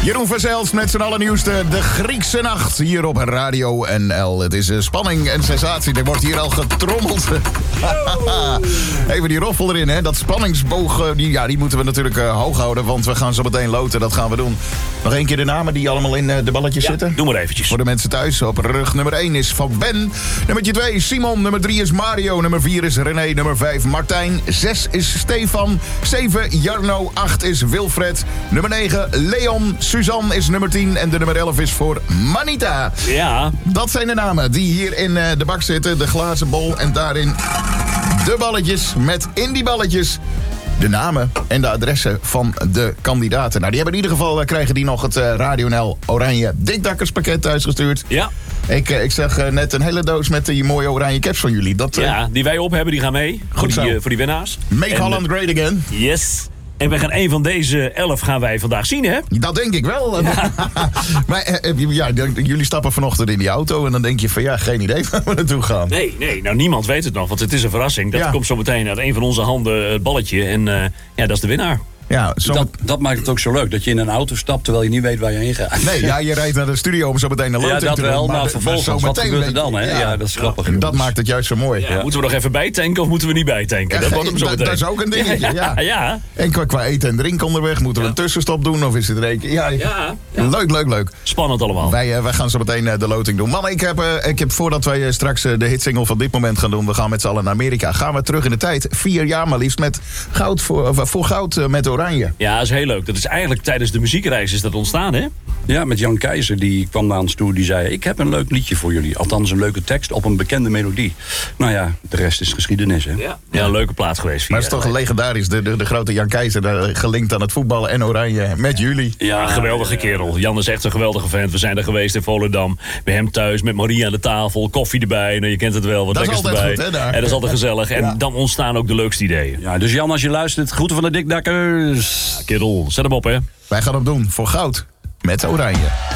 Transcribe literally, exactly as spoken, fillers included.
Jeroen Verzels met zijn allernieuwste De Griekse Nacht hier op Radio N L. Het is uh, spanning en sensatie. Er wordt hier al getrommeld. Even die roffel erin, hè. Dat spanningsboog, uh, die, ja, die moeten we natuurlijk uh, hoog houden. Want we gaan zo meteen loten, dat gaan we doen. Nog één keer de namen die allemaal in uh, de balletjes ja, zitten. Doe maar eventjes. Voor de mensen thuis. Op rug nummer één is Van Ben. Nummer twee Simon. Nummer drie is Mario. Nummer vier is René. Nummer vijf Martijn. zes is Stefan. zeven Jarno. acht is Wilfred. Nummer negen Leon. Suzanne is nummer tien. En de nummer elf is voor Manita. Ja. Dat zijn de namen die hier in uh, de bak zitten. De glazen bol. En daarin de balletjes. Met in die balletjes de namen en de adressen van de kandidaten. Nou, die hebben in ieder geval, uh, krijgen die nog het uh, Radio N L Oranje Dikdakkerspakket thuisgestuurd. Ja. Ik, uh, ik zag uh, net een hele doos met die mooie oranje caps van jullie. Dat, uh, Ja, die wij op hebben, die gaan mee. Goed voor, die, zo. uh, voor die winnaars. Make En, Holland uh, great again. Yes. En we gaan een van deze elf gaan wij vandaag zien, hè? Dat denk ik wel. Ja. Maar uh, ja, jullie stappen vanochtend in die auto en dan denk je van ja, geen idee waar we naartoe gaan. Nee, nee, nou niemand weet het nog, want het is een verrassing. Dat Ja. komt zo meteen uit een van onze handen het balletje. En uh, ja, dat is de winnaar. Ja, zo... Dat, dat maakt het ook zo leuk, dat je in een auto stapt terwijl je niet weet waar je heen gaat. Nee, ja, je rijdt naar de studio om zo meteen een Ja, loting dat te doen. wel, maar de- vervolgens, zo wat meteen gebeurt er weet- dan, hè? Ja, Ja, dat is grappig. dat jongens. maakt het juist zo mooi. Ja, moeten we nog even bijtanken of moeten we niet bijtanken? Dat wordt hem zo dat, meteen. dat is ook een dingetje, ja. Ja, ja. En qua, qua eten en drinken onderweg, moeten we een tussenstop doen of is het er een keer? Ja, Ja, ja. leuk, leuk, leuk. Spannend allemaal. Wij, uh, wij gaan zo meteen uh, de loting doen. Mannen, ik heb, uh, ik heb voordat wij uh, straks uh, de hitsingle van dit moment gaan doen, we gaan met z'n allen naar Amerika, gaan we terug in de tijd. Vier jaar maar liefst met goud voor, uh, voor goud uh, met oranje. Ja, dat is heel leuk. Dat is eigenlijk tijdens de muziekreis is dat ontstaan, hè? Ja, met Jan Keizer, die kwam naar ons toe, die zei, ik heb een leuk liedje voor jullie. Althans een leuke tekst op een bekende melodie. Nou ja, de rest is geschiedenis, hè? Ja, ja een leuke plaats geweest. Maar het is toch legendarisch, de, de, de grote Jan Keizer, uh, gelinkt aan het voetballen en oranje met jullie. Ja, geweldige kerel. Jan is echt een geweldige vent. We zijn er geweest in Volendam. Bij hem thuis, met Marie aan de tafel, koffie erbij. Nou, je kent het wel, wat Dat is lekkers altijd erbij. goed, hè, daar. En dat is altijd gezellig. En Ja. dan ontstaan ook de leukste ideeën. Ja, dus Jan, als je luistert, groeten van de Dikdakkers. Kerel, zet hem op, hè. Wij gaan hem doen voor goud met oranje.